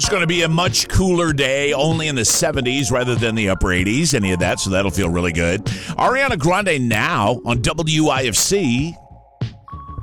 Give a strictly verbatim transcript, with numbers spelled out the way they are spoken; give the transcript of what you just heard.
It's going to be a much cooler day, only in the seventies rather than the upper eighties, any of that, so that'll feel really good. Ariana Grande now on W I F C.